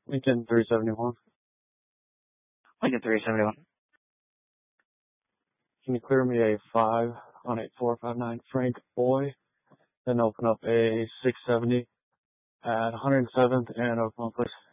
Lincoln 371. Lincoln 371. Can you clear me a 5 on 8459 Frank Boy, then open up a 670 at 107th and Oklahoma, please?